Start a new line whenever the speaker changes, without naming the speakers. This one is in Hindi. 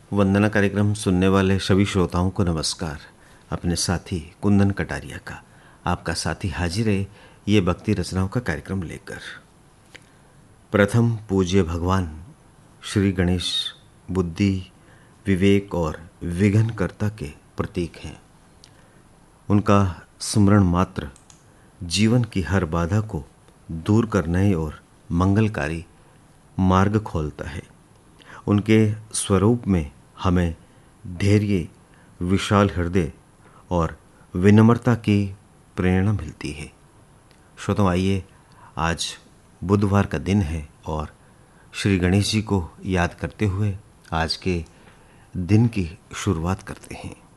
वंदना कार्यक्रम सुनने वाले सभी श्रोताओं को नमस्कार। अपने साथी कुंदन कटारिया का आपका साथी हाजिर है ये भक्ति रचनाओं का कार्यक्रम लेकर। प्रथम पूज्य भगवान श्री गणेश बुद्धि, विवेक और विघ्नकर्ता के प्रतीक हैं। उनका स्मरण मात्र जीवन की हर बाधा को दूर करने और मंगलकारी मार्ग खोलता है। उनके स्वरूप में हमें धैर्य, विशाल हृदय और विनम्रता की प्रेरणा मिलती है। श्रोताओ, आइए आज बुधवार का दिन है और श्री गणेश जी को याद करते हुए आज के दिन की शुरुआत करते हैं।